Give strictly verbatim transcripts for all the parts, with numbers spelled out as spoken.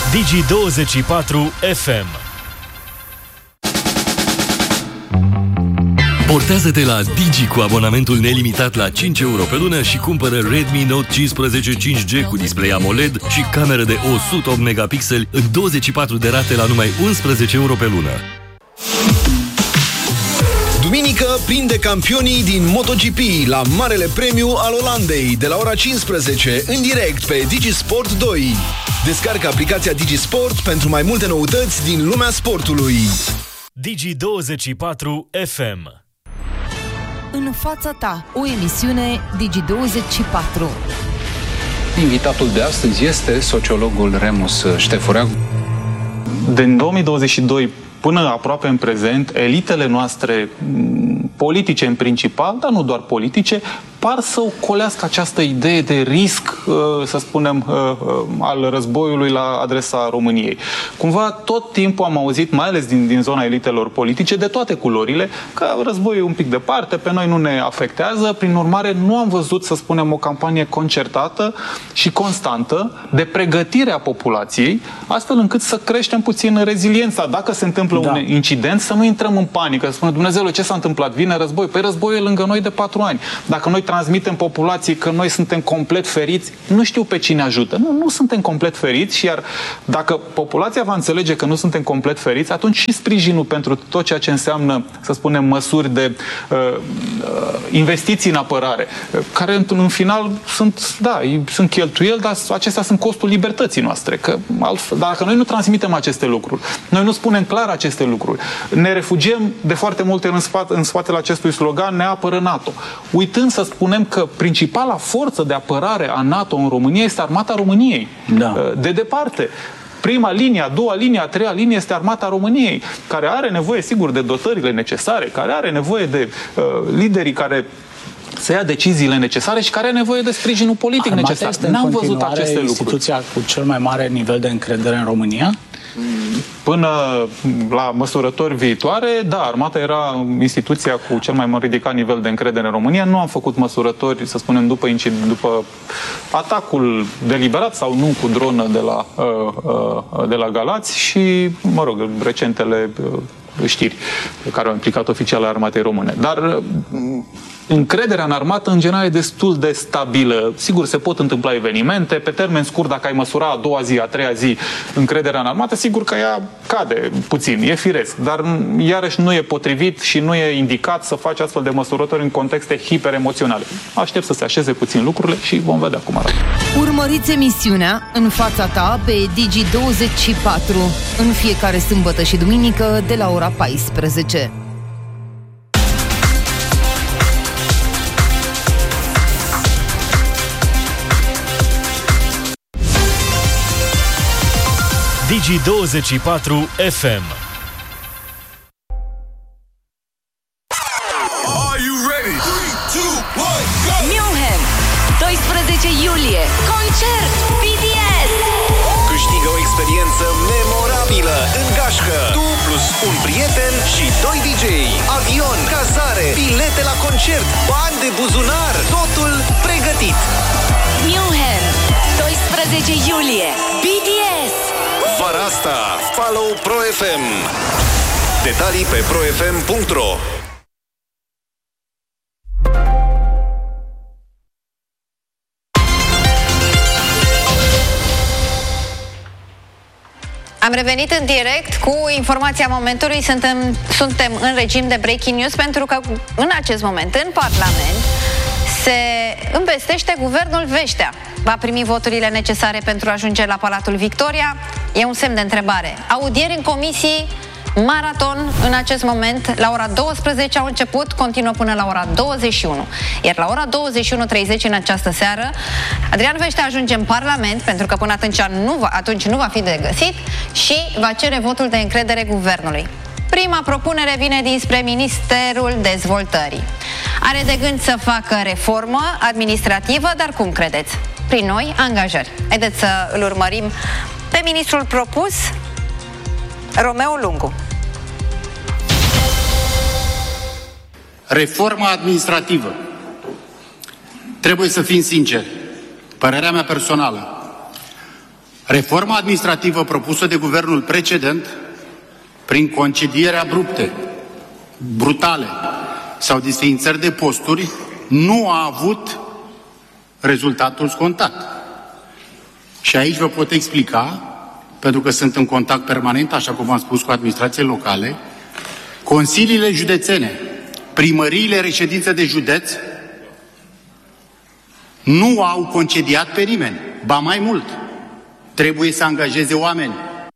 Digi douăzeci și patru F M. Portează-te la Digi cu abonamentul nelimitat la cinci euro pe lună și cumpără Redmi Note cincisprezece cinci G cu display AMOLED și cameră de o sută opt megapixeli în douăzeci și patru de rate la numai unsprezece euro pe lună. Duminică prinde campionii din MotoGP la Marele Premiu al Olandei de la ora cincisprezece în direct pe Digi Sport doi. Descarcă aplicația Digi Sport pentru mai multe noutăți din lumea sportului. Digi douăzeci și patru F M. În fața ta, o emisiune Digi douăzeci și patru. Invitatul de astăzi este sociologul Remus Ștefurea. Din două mii douăzeci și doi până aproape în prezent, elitele noastre politice în principal, dar nu doar politice, par să ocolească această idee de risc, să spunem, al războiului la adresa României. Cumva tot timpul am auzit, mai ales din, din zona elitelor politice, de toate culorile, că războiul e un pic departe, pe noi nu ne afectează, prin urmare nu am văzut, să spunem, o campanie concertată și constantă de pregătire a populației, astfel încât să creștem puțin reziliența. Dacă se întâmplă da. un incident, să nu intrăm în panică, să spunem, Dumnezeule, ce s-a întâmplat? Vine război? Păi războiul e lângă noi de patru ani. Dacă noi transmitem populației că noi suntem complet feriți, nu știu pe cine ajută. Nu, nu suntem complet feriți și iar dacă populația va înțelege că nu suntem complet feriți, atunci și sprijinul pentru tot ceea ce înseamnă, să spunem, măsuri de uh, uh, investiții în apărare, uh, care în, în final sunt, da, sunt cheltuieli, dar acestea sunt costul libertății noastre. Că altfel, dacă noi nu transmitem aceste lucruri, noi nu spunem clar aceste lucruri, ne refugiem de foarte multe în, spate, în spatele acestui slogan, ne apără NATO. Uitând să spunem că principala forță de apărare a NATO în România este Armata României. Da. De departe. Prima linie, a doua linie, a treia linie este Armata României, care are nevoie, sigur, de dotările necesare, care are nevoie de uh, liderii care să ia deciziile necesare și care are nevoie de sprijinul politic Armata necesar. N-am văzut aceste lucruri. Instituția cu cel mai mare nivel de încredere în România? Până la măsurători viitoare, da, Armata era instituția cu cel mai ridicat nivel de încredere în România. Nu am făcut măsurători, să spunem, după, după atacul deliberat sau nu cu dronă de la, de la Galați și, mă rog, recentele știri care au implicat oficialii Armatei Române. Dar încrederea în armată, în general, e destul de stabilă. Sigur, se pot întâmpla evenimente. Pe termen scurt, dacă ai măsura a doua zi, a treia zi, încrederea în armată, sigur că ea cade puțin, e firesc. Dar, iarăși, nu e potrivit și nu e indicat să faci astfel de măsurători în contexte hiperemoționale. Aștept să se așeze puțin lucrurile și vom vedea cum arată. Urmăriți emisiunea În fața ta pe Digi douăzeci și patru în fiecare sâmbătă și duminică de la ora paisprezece. Digi douăzeci și patru F M. München, doisprezece iulie, concert B T S. Câștigă o experiență memorabilă în gașcă. Tu plus un prieten și doi D J, avion, cazare, bilete la concert, bani de buzunar, totul pregătit. München, doisprezece iulie, B T S. Vara asta, follow Pro F M. Detalii pe pro f m punct r o. Am revenit în direct cu informația momentului. Suntem, suntem în regim de breaking news pentru că în acest moment în Parlament se învestește guvernul Veștea. Va primi voturile necesare pentru a ajunge la Palatul Victoria? E un semn de întrebare. Audieri în comisii, maraton în acest moment. La ora douăsprezece au început, continuă până la ora douăzeci și unu. Iar la ora douăzeci și unu treizeci în această seară, Adrian Veștea ajunge în Parlament, pentru că până atunci nu va, atunci nu va fi de găsit și va cere votul de încredere guvernului. Prima propunere vine dinspre Ministerul Dezvoltării. Are de gând să facă reformă administrativă, dar cum credeți? Prin noi angajări. Haideți să îl urmărim pe ministrul propus, Romeo Lungu. Reforma administrativă. Trebuie să fim sinceri. Părerea mea personală. Reforma administrativă propusă de guvernul precedent, prin concedieri abrupte, brutale sau desființări de posturi, nu a avut rezultatul scontat. Și aici vă pot explica, pentru că sunt în contact permanent, așa cum v-am spus, cu administrațiile locale, consiliile județene, primăriile reședințe de județ nu au concediat pe nimeni. Ba mai mult, trebuie să angajeze oameni.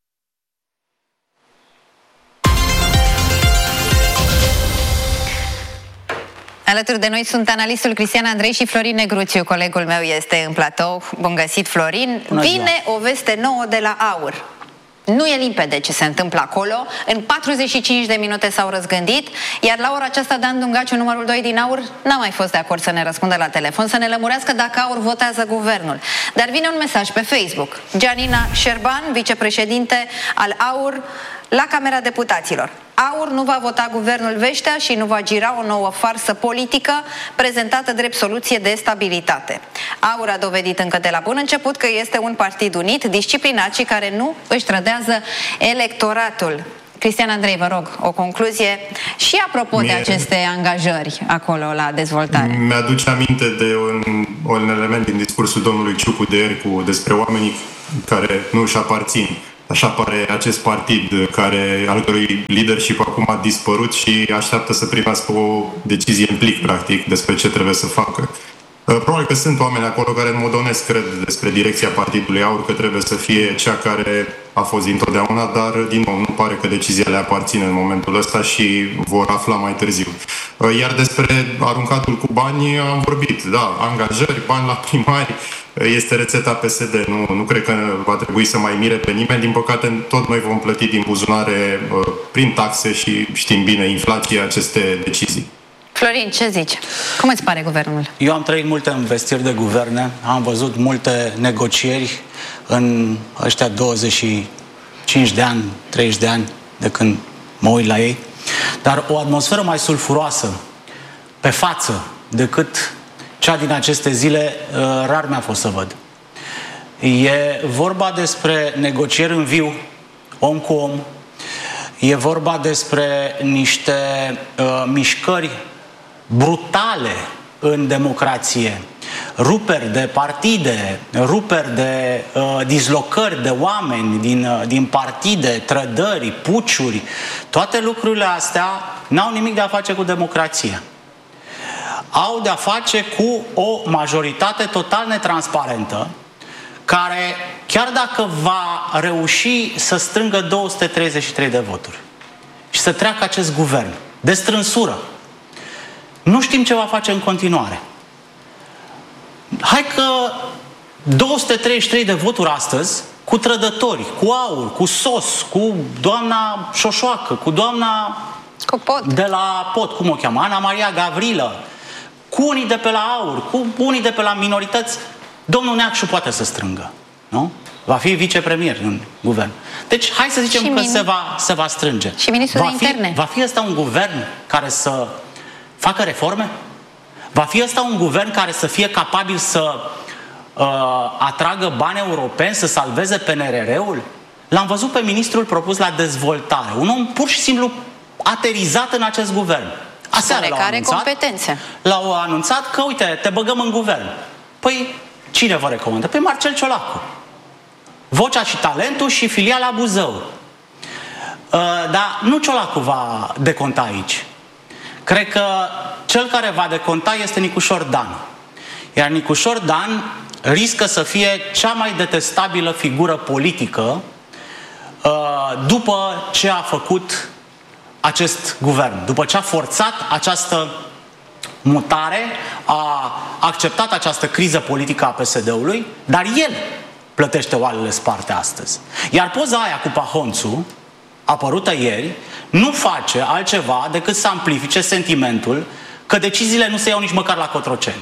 Alături de noi sunt analistul Cristian Andrei și Florin Negruțiu. Colegul meu este în platou. Bun găsit, Florin. Vine o veste nouă de la AUR. Nu e limpede ce se întâmplă acolo. În patruzeci și cinci de minute s-au răzgândit, iar la ora aceasta Dan Dungaciu, numărul doi din AUR, n-a mai fost de acord să ne răspundă la telefon, să ne lămurească dacă AUR votează guvernul. Dar vine un mesaj pe Facebook. Gianina Șerban, vicepreședinte al AUR, la Camera Deputaților. AUR nu va vota guvernul Veștea și nu va gira o nouă farsă politică prezentată drept soluție de stabilitate. AUR a dovedit încă de la bun început că este un partid unit, disciplinat și care nu își trădează electoratul. Cristian Andrei, vă rog, o concluzie și apropo Mie... de aceste angajări acolo la dezvoltare. Mi-aduce aminte de un, un element din discursul domnului Ciucu de ieri cu, despre oamenii care nu își aparțin. Așa pare acest partid care, al cărui leadership acum a dispărut și așteaptă să primească o decizie în plic, practic, despre ce trebuie să facă. Probabil că sunt oameni acolo care în mod onest cred despre direcția Partidului AUR că trebuie să fie cea care a fost dintotdeauna, dar, din nou, nu pare că decizia le aparține în momentul ăsta și vor afla mai târziu. Iar despre aruncatul cu bani am vorbit, da, angajări, bani la primari, este rețeta P S D. Nu, nu cred că va trebui să mai mire pe nimeni. Din păcate, tot noi vom plăti din buzunare, prin taxe și, știm bine, inflație, aceste decizii. Florin, ce zici? Cum îți pare guvernul? Eu am trăit multe învestiri de guverne, am văzut multe negocieri în ăștia douăzeci și cinci de ani, treizeci de ani de când mă uit la ei, dar o atmosferă mai sulfuroasă pe față decât cea din aceste zile, rar mi-a fost să văd. E vorba despre negocieri în viu, om cu om, e vorba despre niște uh, mișcări brutale în democrație, ruperi de partide, ruperi de uh, dislocări de oameni din, uh, din partide, trădări, puciuri, toate lucrurile astea n-au nimic de a face cu democrația. Au de a face cu o majoritate total netransparentă, care, chiar dacă va reuși să strângă două sute treizeci și trei de voturi și să treacă acest guvern de strânsură, nu știm ce va face în continuare. Hai că două sute treizeci și trei de voturi astăzi, cu trădători, cu AUR, cu SOS, cu doamna Șoșoacă, cu doamna cu Pod. de la Pod, cum o cheamă, Ana Maria Gavrilă, cu unii de pe la AUR, cu unii de pe la minorități, domnul Neacșu poate să strângă, nu? Va fi vicepremier în guvern. Deci, hai să zicem și că se va, se va strânge. Și ministrul de interne. Va fi ăsta un guvern care să facă reforme? Va fi ăsta un guvern care să fie capabil să uh, atragă bani europeni, să salveze P N R R-ul? L-am văzut pe ministrul propus la dezvoltare. Un om pur și simplu aterizat în acest guvern. Aseară l-au anunțat, competențe. L-au anunțat că, uite, te băgăm în guvern. Păi, cine vă recomandă? Păi Marcel Ciolacu. Vocea și Talentul și filiala Buzău. Uh, dar nu Ciolacu va deconta aici. Cred că cel care va deconta este Nicușor Dan. Iar Nicușor Dan riscă să fie cea mai detestabilă figură politică uh, după ce a făcut acest guvern, după ce a forțat această mutare, a acceptat această criză politică a P S D-ului, dar el plătește oalele sparte astăzi. Iar poza aia cu Pahonțu, apărută ieri, nu face altceva decât să amplifice sentimentul că deciziile nu se iau nici măcar la Cotroceni.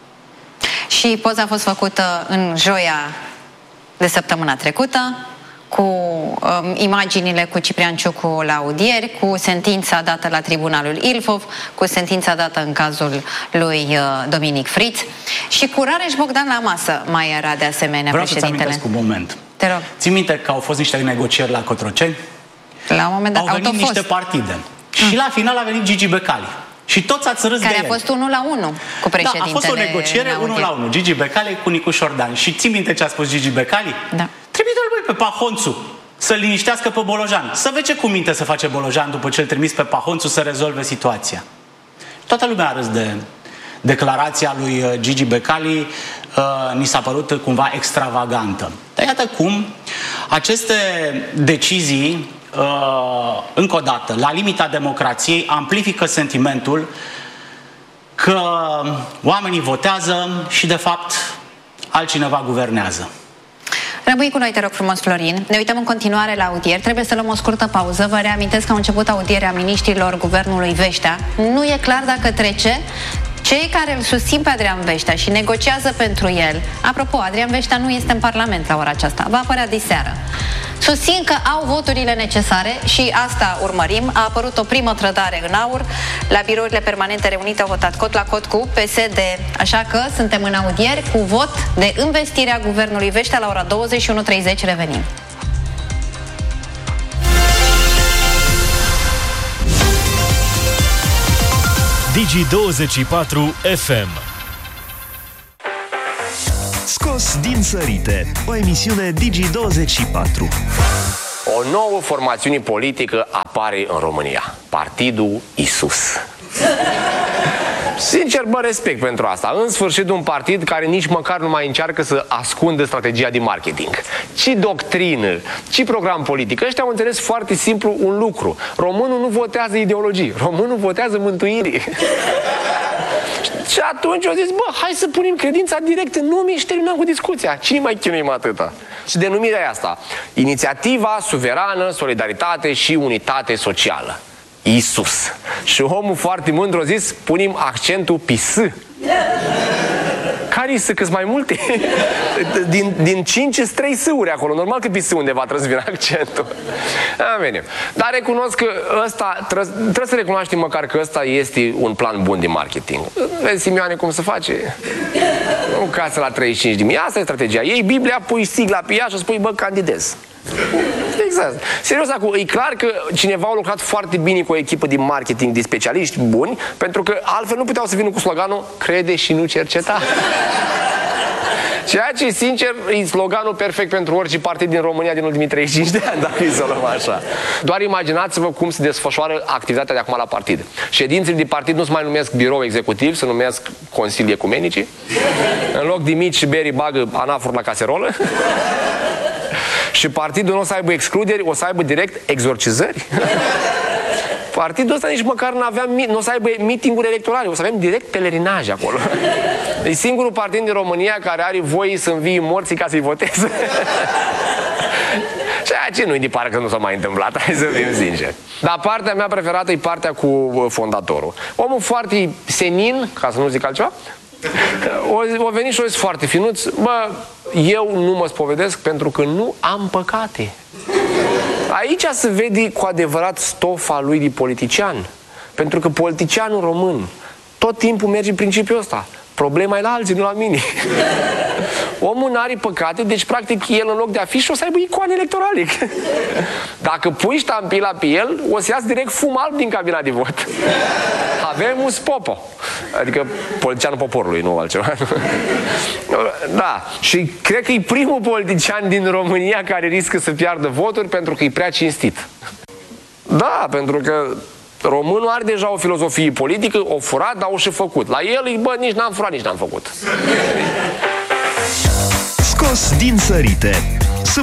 Și poza a fost făcută în joia de săptămâna trecută, cu um, imaginile cu Ciprian Ciucu la audieri, cu sentința dată la Tribunalul Ilfov, cu sentința dată în cazul lui uh, Dominic Friț și cu Rareș Bogdan la masă mai era de asemenea Vreau președintele. Vreau să-ți amintesc un moment. Te rog. Ții minte că au fost niște negocieri la Cotroceni? La un moment dat au venit niște partide. Mm. Și la final a venit Gigi Becali. Și toți ați râs de Care el. a fost unul la unu cu președintele. Da, a fost o negociere unul la unu. Gigi Becali cu Nicu Șordan. Și ții minte ce a spus Gigi Becali? Da. Trimite-l băi pe Pahonțu să-l liniștească pe Bolojan. Să vezi ce cu minte să face Bolojan după ce îl trimis pe Pahonțu să rezolve situația. Toată lumea a râs de declarația lui Gigi Becali. Uh, ni s-a părut cumva extravagantă. Dar iată cum aceste decizii, uh, încă o dată, la limita democrației, amplifică sentimentul că oamenii votează și, de fapt, altcineva guvernează. Rămâi cu noi, te rog frumos, Florin. Ne uităm în continuare la audieri. Trebuie să luăm o scurtă pauză. Vă reamintesc că au început audierea miniștrilor guvernului Veștea. Nu e clar dacă trece. Cei care îl susțin pe Adrian Veștea și negociază pentru el, apropo, Adrian Veștea nu este în Parlament la ora aceasta, va apărea diseară, susțin că au voturile necesare și asta urmărim. A apărut o primă trădare în aur. La birourile permanente reunite au votat cot la cot cu P S D. Așa că suntem în audieri cu vot de investire a guvernului Veștea la ora douăzeci și unu treizeci. Revenim. Digi douăzeci și patru F M. Scos din sărite, o emisiune Digi douăzeci și patru. O nouă formațiune politică apare în România. Partidul Isus. Sincer, bă, respect pentru asta. În sfârșit, un partid care nici măcar nu mai încearcă să ascundă strategia de marketing. Ce doctrină, ce program politic. Ăștia au înțeles foarte simplu un lucru. Românul nu votează ideologii. Românul votează mântuire. Și atunci au zis, bă, hai să punem credința direct în nume și terminăm cu discuția. Cine mai chinuim atâta? Și denumirea e asta. Inițiativa Suverană, Solidaritate și Unitate Socială. Isus. Și omul foarte mândru a zis, punem accentul pe S. Care-i S? Că-s mai multe? Din, din cinci sunt trei S-uri acolo. Normal că pe S undeva trebuie să vină accentul. Amen. Dar recunosc că ăsta, trebuie, trebuie să recunoaștem măcar că ăsta este un plan bun de marketing. Vezi, Simioane, cum se face? O casă la treizeci și cinci de mii. Asta e strategia. Iei Biblia, pui sigla pe ea și spui, bă, candidez. Exact. Serios, acum, e clar că cineva a lucrat foarte bine cu o echipă de marketing, de specialiști buni, pentru că altfel nu puteau să vină cu sloganul crede și nu cerceta. Ceea ce, sincer, e sloganul perfect pentru orice partid din România din ultimii treizeci și cinci de ani, dacă îi să luăm așa. Doar imaginați-vă cum se desfășoară activitatea de acum la partid. Ședințele de partid nu se mai numesc birou executiv, se numesc consilii ecumenici. În loc de mici și beri bagă anafor la caserolă. Și partidul nu o să aibă excluderi, o să aibă direct exorcizări. Partidul ăsta nici măcar nu avea, nu o să aibă meeting-uri electorale, o să avem direct pelerinaje acolo. E singurul partid din România care are voie să învie morții ca să-i voteze. Ceea ce nu-i de parcă nu s-a mai întâmplat, hai să fim sinceri. Dar partea mea preferată e partea cu fondatorul. Omul foarte senin, ca să nu zic altceva, o, o venit și o zis foarte finuț, bă, eu nu mă spovedesc pentru că nu am păcate. Aici se vede cu adevărat stofa lui de politician. Pentru că politicianul român tot timpul merge în principiul ăsta. Problema e la alții, nu la mine. Omul n-are păcate, deci practic el în loc de afiș o să aibă icoane electorale. Dacă pui ștampila pe el, o să iasă direct fum alb din cabina de vot. Avem un spopo. Adică politicianul poporului, nu altceva. Da. Și cred că e primul politician din România care riscă să piardă voturi pentru că e prea cinstit. Da, pentru că românul are deja o filozofie politică, o furat, dar o și făcut. La el, bă, nici n-am furat, nici n-am făcut. Scos din sărite,